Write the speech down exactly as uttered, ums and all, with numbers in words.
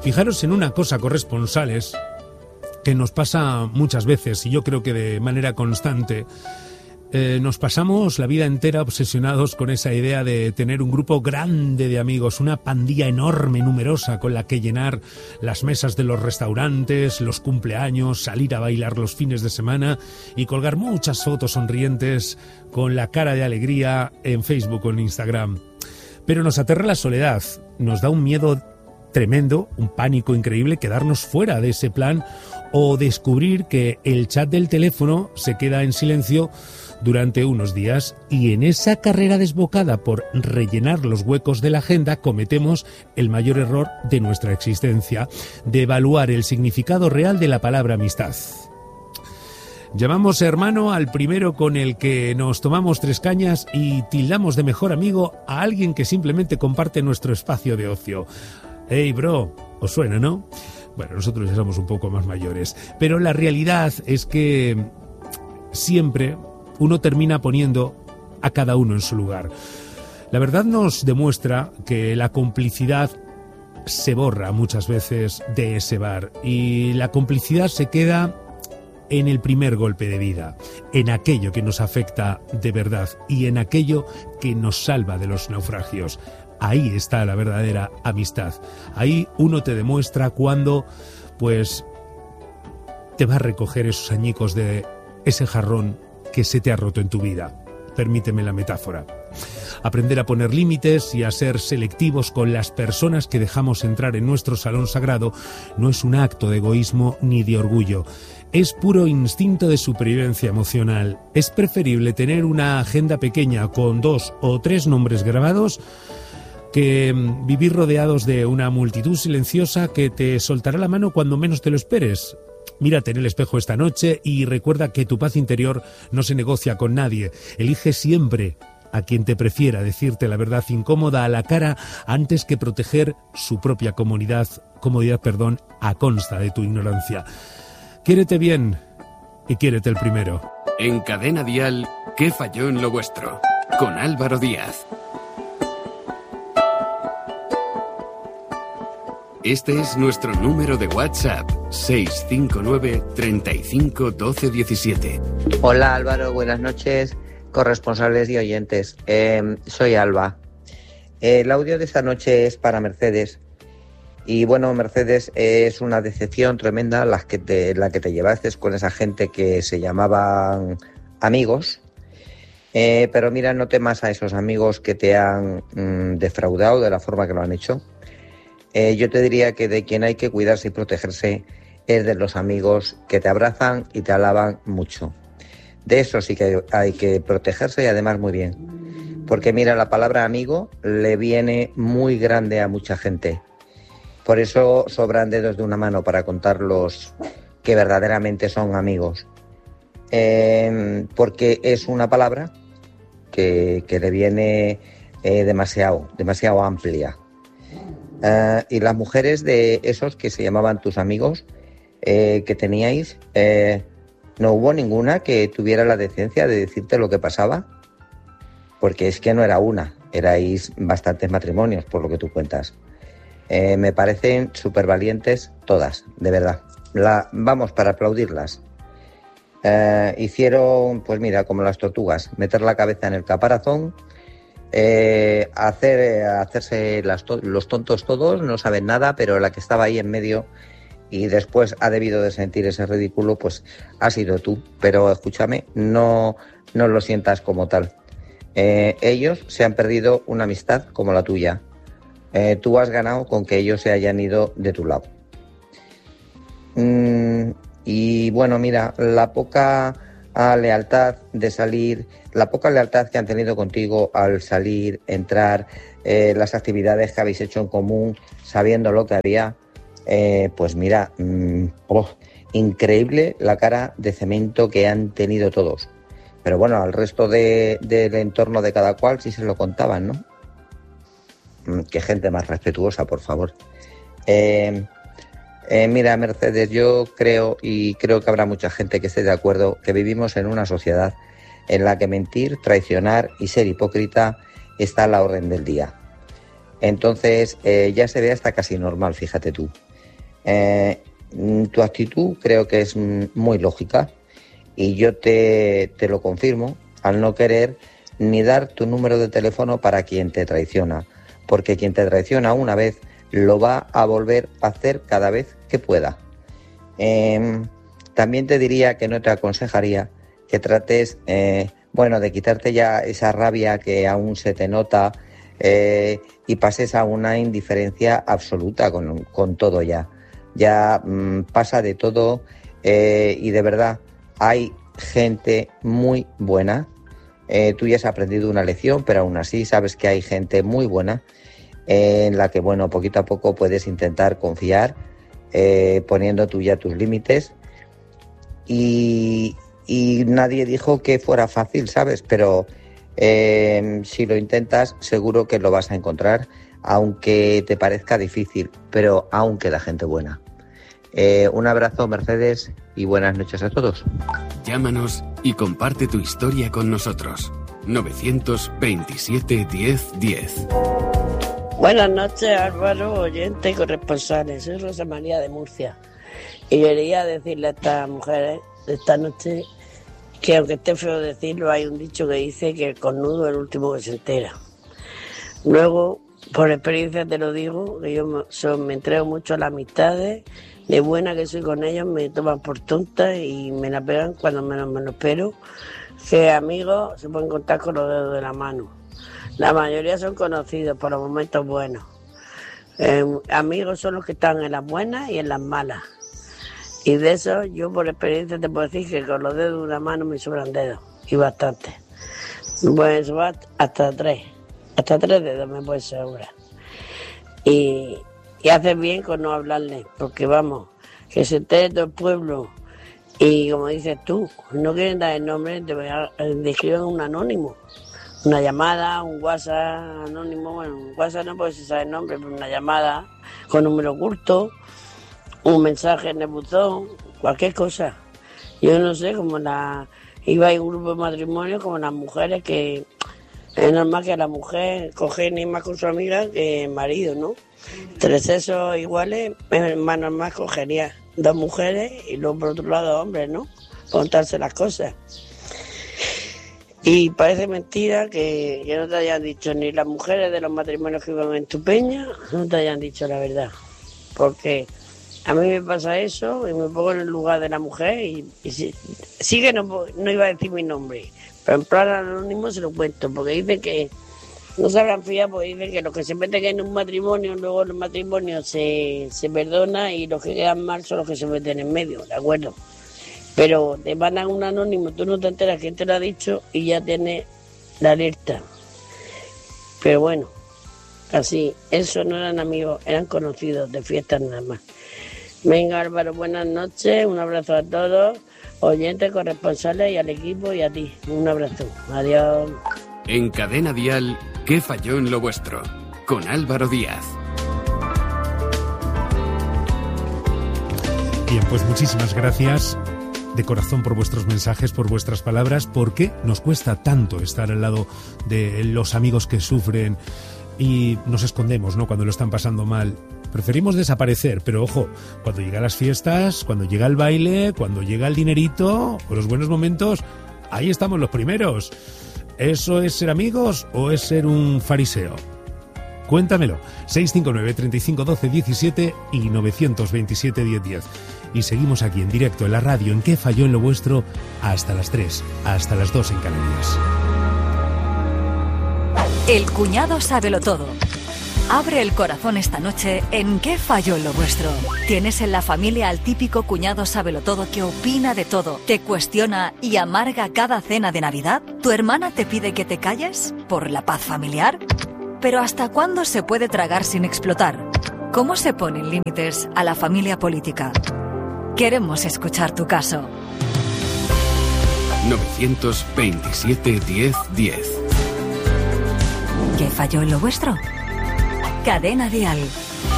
Fijaros en una cosa, corresponsales, que nos pasa muchas veces, y yo creo que de manera constante. Eh, nos pasamos la vida entera obsesionados con esa idea de tener un grupo grande de amigos, una pandilla enorme, numerosa, con la que llenar las mesas de los restaurantes, los cumpleaños, salir a bailar los fines de semana y colgar muchas fotos sonrientes con la cara de alegría en Facebook o en Instagram. Pero nos aterra la soledad, nos da un miedo tremendo, un pánico increíble quedarnos fuera de ese plan o descubrir que el chat del teléfono se queda en silencio durante unos días, y en esa carrera desbocada por rellenar los huecos de la agenda cometemos el mayor error de nuestra existencia, de evaluar el significado real de la palabra amistad. Llamamos hermano al primero con el que nos tomamos tres cañas y tildamos de mejor amigo a alguien que simplemente comparte nuestro espacio de ocio. Hey bro, ¿os suena, no? Bueno, nosotros ya somos un poco más mayores, pero la realidad es que siempre uno termina poniendo a cada uno en su lugar. La verdad nos demuestra que la complicidad se borra muchas veces de ese bar, y la complicidad se queda en el primer golpe de vida, en aquello que nos afecta de verdad y en aquello que nos salva de los naufragios. Ahí está la verdadera amistad. Ahí uno te demuestra cuando, pues, te va a recoger esos añicos de ese jarrón que se te ha roto en tu vida. Permíteme la metáfora. Aprender a poner límites y a ser selectivos con las personas que dejamos entrar en nuestro salón sagrado no es un acto de egoísmo ni de orgullo. Es puro instinto de supervivencia emocional. Es preferible tener una agenda pequeña con dos o tres nombres grabados que vivir rodeados de una multitud silenciosa que te soltará la mano cuando menos te lo esperes. Mírate en el espejo esta noche y recuerda que tu paz interior no se negocia con nadie. Elige siempre a quien te prefiera decirte la verdad incómoda a la cara antes que proteger su propia comodidad, comodidad, perdón, a consta de tu ignorancia. Quiérete bien y quiérete el primero. En Cadena Dial, ¿qué falló en lo vuestro? Con Álvaro Díaz. Este es nuestro número de WhatsApp, seis cinco nueve, treinta y cinco, doce diecisiete. Hola Álvaro, buenas noches, corresponsales y oyentes. Eh, soy Alba. El audio de esta noche es para Mercedes. Y bueno, Mercedes, es una decepción tremenda la que te, la que te llevaste con esa gente que se llamaban amigos. Eh, pero mira, no temas a esos amigos que te han mmm, defraudado de la forma que lo han hecho. Eh, yo te diría que de quien hay que cuidarse y protegerse es de los amigos que te abrazan y te alaban mucho. De eso sí que hay que protegerse, y además muy bien. Porque mira, la palabra amigo le viene muy grande a mucha gente. Por eso sobran dedos de una mano para contar los que verdaderamente son amigos. Eh, porque es una palabra que, que le viene eh, demasiado, demasiado amplia. Uh, y las mujeres de esos que se llamaban tus amigos eh, que teníais, eh, ¿no hubo ninguna que tuviera la decencia de decirte lo que pasaba? Porque es que no era una, erais bastantes matrimonios por lo que tú cuentas. Eh, me parecen súper valientes todas, de verdad. La, vamos, para aplaudirlas. Uh, hicieron, pues mira, como las tortugas, meter la cabeza en el caparazón. Eh, hacer, eh, hacerse las to- los tontos todos, no saben nada, pero la que estaba ahí en medio y después ha debido de sentir ese ridículo, pues ha sido tú. Pero escúchame, no, no lo sientas como tal. Eh, ellos se han perdido una amistad como la tuya. Eh, tú has ganado con que ellos se hayan ido de tu lado. Mm, y bueno, mira, la poca a lealtad de salir, la poca lealtad que han tenido contigo al salir, entrar, eh, las actividades que habéis hecho en común, sabiendo lo que había, eh, pues mira, mmm, oh, increíble la cara de cemento que han tenido todos. Pero bueno, al resto de, del entorno de cada cual sí se lo contaban, ¿no? Mm, qué gente más respetuosa, por favor. Eh... Eh, mira, Mercedes, yo creo, y creo que habrá mucha gente que esté de acuerdo, que vivimos en una sociedad en la que mentir, traicionar y ser hipócrita está a la orden del día. Entonces, eh, ya se ve hasta casi normal, fíjate tú. Eh, tu actitud creo que es muy lógica y yo te, te lo confirmo al no querer ni dar tu número de teléfono para quien te traiciona, porque quien te traiciona una vez lo va a volver a hacer cada vez que pueda. Eh, también te diría que no te aconsejaría que trates, eh, bueno, de quitarte ya esa rabia que aún se te nota eh, y pases a una indiferencia absoluta con, con todo ya. Ya mmm, pasa de todo eh, y de verdad hay gente muy buena. Eh, tú ya has aprendido una lección, pero aún así sabes que hay gente muy buena eh, en la que, bueno, poquito a poco puedes intentar confiar, eh, poniendo tú ya tus límites. Y, y nadie dijo que fuera fácil, ¿sabes? Pero eh, si lo intentas, seguro que lo vas a encontrar, aunque te parezca difícil, pero aún queda gente buena. Eh, un abrazo, Mercedes, y buenas noches a todos. Llámanos y comparte tu historia con nosotros. novecientos veintisiete diez diez. Buenas noches, Álvaro, oyente y corresponsales. Soy Rosa María de Murcia. Y quería decirle a estas mujeres de esta noche que, aunque esté feo decirlo, hay un dicho que dice que el cornudo es el último que se entera. Luego, por experiencia te lo digo, que yo me, so, me entrego mucho a las amistades. De buena que soy con ellos, me toman por tonta y me la pegan cuando menos me lo espero. Que amigos se pueden contar con los dedos de la mano. La mayoría son conocidos por los momentos buenos. Eh, amigos son los que están en las buenas y en las malas. Y de eso yo por experiencia te puedo decir que con los dedos de una mano me sobran dedos. Y bastante. Me pueden sobrar hasta tres. Hasta tres dedos me pueden sobrar. Y... Y haces bien con no hablarle, porque vamos, que se entere todo el pueblo. Y como dices tú, no quieren dar el nombre, te describen un anónimo. Una llamada, un WhatsApp anónimo, bueno, un WhatsApp no puede saber el nombre, pero una llamada con número oculto, un mensaje en el buzón, cualquier cosa. Yo no sé, como la iba a un grupo de matrimonio, como las mujeres que es normal que la mujer coge ni más con su amiga que el marido, ¿no? Tres sexos iguales, más normal cogería dos mujeres y luego por otro lado hombres, ¿no? Contarse las cosas. Y parece mentira que, que no te hayan dicho ni las mujeres de los matrimonios que iban en tu peña, no te hayan dicho la verdad. Porque a mí me pasa eso y me pongo en el lugar de la mujer y, y sí, sí que no, no iba a decir mi nombre, pero en plan anónimo se lo cuento, porque dice que no se habrán fiado, porque dicen que los que se meten en un matrimonio, luego el matrimonio se, se perdona y los que quedan mal son los que se meten en medio, ¿de acuerdo? Pero te mandan un anónimo, tú no te enteras quién te lo ha dicho y ya tienes la alerta. Pero bueno, así, eso no eran amigos, eran conocidos de fiestas nada más. Venga, Álvaro, buenas noches, un abrazo a todos, oyentes, corresponsales y al equipo y a ti. Un abrazo, adiós. En Cadena Dial, ¿qué falló en lo vuestro? Con Álvaro Díaz. Bien, pues muchísimas gracias de corazón por vuestros mensajes, por vuestras palabras. ¿Por qué nos cuesta tanto estar al lado de los amigos que sufren y nos escondemos, ¿no?, cuando lo están pasando mal? Preferimos desaparecer, pero ojo, cuando llegan las fiestas, cuando llega el baile, cuando llega el dinerito o los buenos momentos, ahí estamos los primeros. ¿Eso es ser amigos o es ser un fariseo? Cuéntamelo. seis cinco nueve, treinta y cinco, doce, diecisiete y novecientos veintisiete, diez diez. Y seguimos aquí en directo en la radio en ¿Qué falló en lo vuestro? Hasta las tres, hasta las dos en Canarias. El cuñado sábelo todo. Abre el corazón esta noche en ¿Qué falló en lo vuestro? ¿Tienes en la familia al típico cuñado sábelotodo que opina de todo, te cuestiona y amarga cada cena de Navidad? ¿Tu hermana te pide que te calles por la paz familiar? ¿Pero hasta cuándo se puede tragar sin explotar? ¿Cómo se ponen límites a la familia política? Queremos escuchar tu caso. novecientos veintisiete, diez, diez. ¿Qué falló en lo vuestro? Cadena Dial.